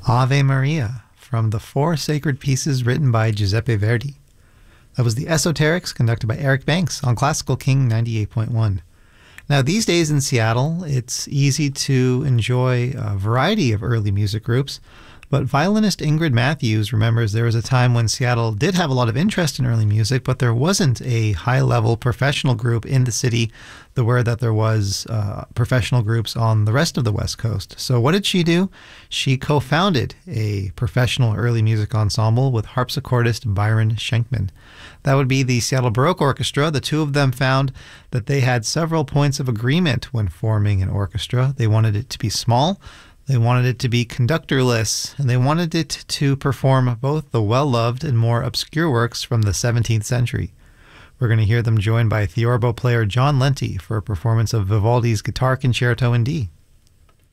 Ave Maria from the Four Sacred Pieces written by Giuseppe Verdi. That was the Esoterics conducted by Eric Banks on Classical King 98.1. Now, these days in Seattle, it's easy to enjoy a variety of early music groups, but violinist Ingrid Matthews remembers there was a time when Seattle did have a lot of interest in early music, but there wasn't a high-level professional group in the city the way that there was professional groups on the rest of the West Coast. So what did she do? She co-founded a professional early music ensemble with harpsichordist Byron Schenkman. That would be the Seattle Baroque Orchestra. The two of them found that they had several points of agreement when forming an orchestra. They wanted it to be small, they wanted it to be conductorless, and they wanted it to perform both the well-loved and more obscure works from the 17th century. We're going to hear them joined by theorbo player John Lenti for a performance of Vivaldi's Guitar Concerto in D.